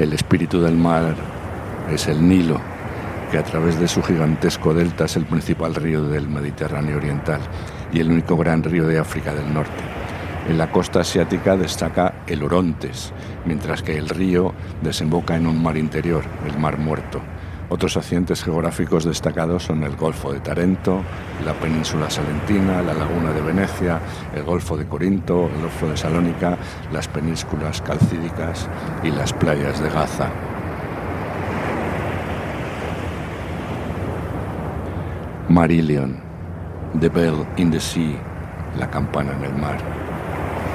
El espíritu del mar es el Nilo, que a través de su gigantesco delta es el principal río del Mediterráneo oriental y el único gran río de África del norte. En la costa asiática destaca el Orontes, mientras que el río desemboca en un mar interior, el Mar Muerto. Otros accidentes geográficos destacados son el Golfo de Tarento, la península salentina, la laguna de Venecia, el Golfo de Corinto, el Golfo de Salónica, las penínsulas calcídicas y las playas de Gaza. Marillion, The Bell in the Sea, la campana en el mar.